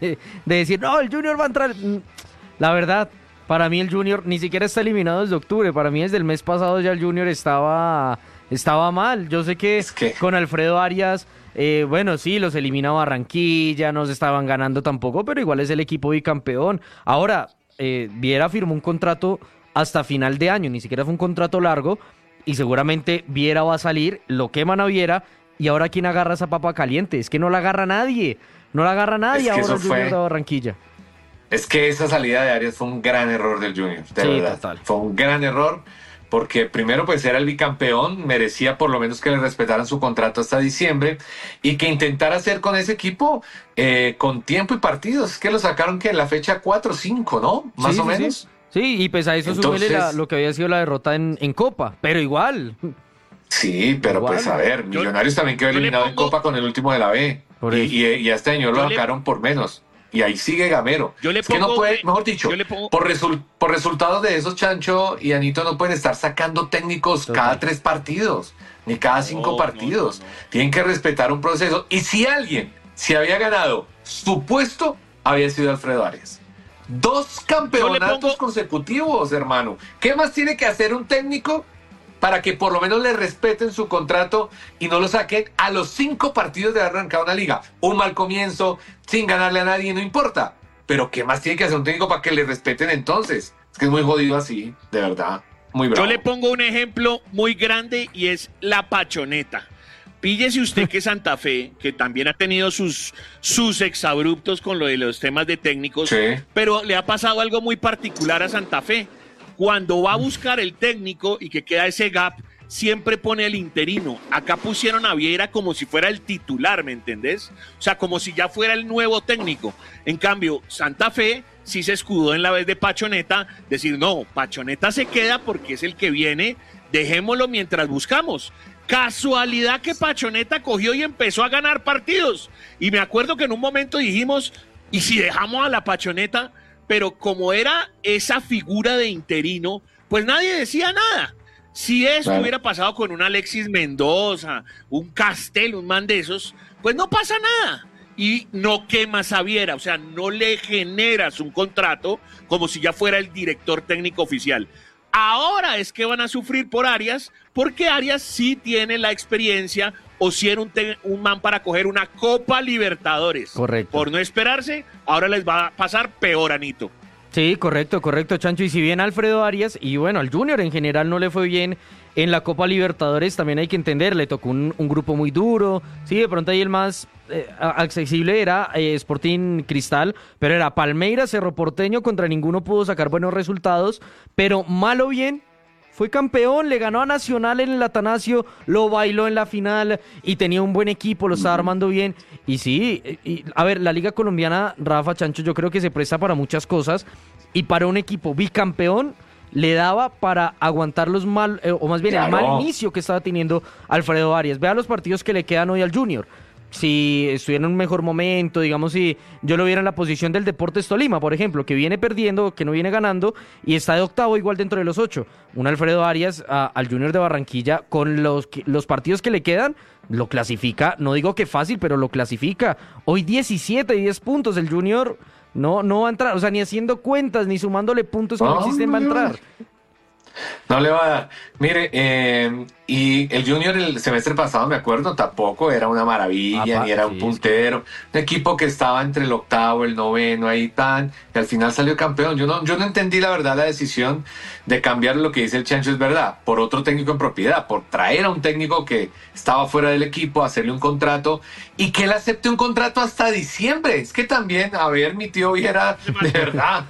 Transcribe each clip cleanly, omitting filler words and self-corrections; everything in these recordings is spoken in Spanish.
de decir, no, el Junior va a entrar. La verdad, para mí el Junior ni siquiera está eliminado desde octubre. Para mí desde el mes pasado ya el Junior estaba mal. Yo sé que con Alfredo Arias, bueno, sí, los elimina Barranquilla, no se estaban ganando tampoco, pero igual es el equipo bicampeón. Ahora, Viera firmó un contrato hasta final de año, ni siquiera fue un contrato largo, y seguramente Viera va a salir, lo queman a Viera, y ahora ¿quién agarra esa papa caliente? Es que no la agarra nadie ahora el Junior de Barranquilla. Es que esa salida de Arias fue un gran error del Junior, de verdad. Total. Fue un gran error, porque primero pues era el bicampeón, merecía por lo menos que le respetaran su contrato hasta diciembre, y que intentara hacer con ese equipo con tiempo y partidos. Es que lo sacaron que en la fecha 4 o 5, ¿no? Más o menos. Sí, y pues a eso súmele lo que había sido la derrota en Copa, pero igual. Sí, pero igual. Pues a ver, Millonarios también quedó eliminado en Copa con el último de la B. Y a este año lo sacaron por menos. Y ahí sigue Gamero. Que no puede, mejor dicho, por resultados de esos, Chancho y Anito no pueden estar sacando técnicos cada 3 partidos, ni cada 5 partidos. No. Tienen que respetar un proceso. Y si alguien se había ganado su puesto, había sido Alfredo Arias. 2 campeonatos consecutivos, hermano. ¿Qué más tiene que hacer un técnico para que por lo menos le respeten su contrato y no lo saquen a los 5 partidos de haber arrancado una liga? Un mal comienzo, sin ganarle a nadie, no importa. Pero ¿qué más tiene que hacer un técnico para que le respeten entonces? Es que es muy jodido así, de verdad. Muy bravo. Yo le pongo un ejemplo muy grande y es la Pachoneta. Píllese usted que Santa Fe, que también ha tenido sus exabruptos con lo de los temas de técnicos, pero le ha pasado algo muy particular a Santa Fe. Cuando va a buscar el técnico y que queda ese gap, siempre pone el interino. Acá pusieron a Vieira como si fuera el titular, ¿me entendés? O sea, como si ya fuera el nuevo técnico. En cambio, Santa Fe sí se escudó en la vez de Pachoneta, decir, no, Pachoneta se queda porque es el que viene, dejémoslo mientras buscamos. Casualidad que Pachoneta cogió y empezó a ganar partidos. Y me acuerdo que en un momento dijimos, ¿y si dejamos a la Pachoneta? Pero como era esa figura de interino, pues nadie decía nada. Si esto hubiera pasado con un Alexis Mendoza, un Castel, un man de esos, pues no pasa nada. Y no quemas a Viera, o sea, no le generas un contrato como si ya fuera el director técnico oficial. Ahora es que van a sufrir por Arias, porque Arias sí tiene la experiencia o si era un man para coger una Copa Libertadores. Correcto. Por no esperarse, ahora les va a pasar peor, Anito. Sí, correcto, Chancho. Y si bien Alfredo Arias, y bueno, al Junior en general no le fue bien en la Copa Libertadores, también hay que entender, le tocó un grupo muy duro. Sí, de pronto ahí el más accesible era Sporting Cristal, pero era Palmeiras, Cerro Porteño, contra ninguno pudo sacar buenos resultados, pero mal o bien fue campeón, le ganó a Nacional en el Atanasio, lo bailó en la final y tenía un buen equipo, lo estaba armando bien. Y sí, a ver, la Liga Colombiana, Rafa, Chancho, yo creo que se presta para muchas cosas y para un equipo bicampeón le daba para aguantar los mal, o más bien el mal inicio que estaba teniendo Alfredo Arias. Vea los partidos que le quedan hoy al Junior. Si estuviera en un mejor momento, digamos, si yo lo viera en la posición del Deportes Tolima, por ejemplo, que viene perdiendo, que no viene ganando y está de octavo igual dentro de los 8. Un Alfredo Arias al Junior de Barranquilla con los partidos que le quedan, lo clasifica, no digo que fácil, pero lo clasifica. Hoy 10 puntos, el Junior no va a entrar, o sea, ni haciendo cuentas, ni sumándole puntos que no existen va a entrar. No le va a dar. Mire, y el Junior el semestre pasado, me acuerdo, tampoco era una maravilla, ni era un puntero. Un equipo que estaba entre el octavo, el noveno, ahí tan, y al final salió campeón. Yo no entendí la verdad la decisión de cambiar lo que dice el Chancho, es verdad, por otro técnico en propiedad, por traer a un técnico que estaba fuera del equipo, hacerle un contrato, y que él acepte un contrato hasta diciembre. Es que también, a ver, mi tío Viera, de verdad...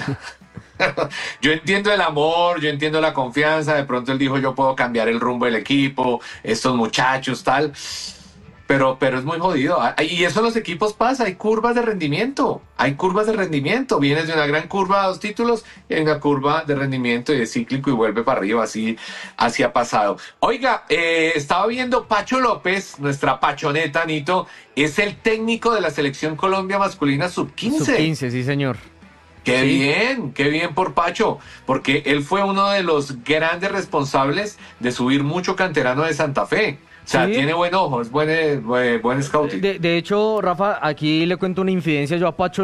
Yo entiendo el amor, yo entiendo la confianza, de pronto él dijo yo puedo cambiar el rumbo del equipo, estos muchachos, tal, pero es muy jodido, y eso en los equipos pasa, hay curvas de rendimiento, vienes de una gran curva a 2 títulos, y hay una curva de rendimiento y es cíclico y vuelve para arriba, así ha pasado. Oiga, estaba viendo Pacho López, nuestra Pachoneta, Anito, es el técnico de la Selección Colombia masculina sub-15. Sub-15, sí señor. Qué bien por Pacho, porque él fue uno de los grandes responsables de subir mucho canterano de Santa Fe. O sea, tiene buen ojo, es buen scouting. De hecho, Rafa, aquí le cuento una infidencia yo a Pacho